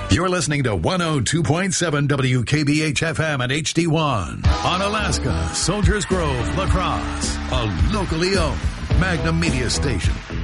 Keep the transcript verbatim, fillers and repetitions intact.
You're listening to one oh two point seven W K B H F M and H D one on Alaska, Soldiers Grove, La Crosse, a locally owned Magnum Media station.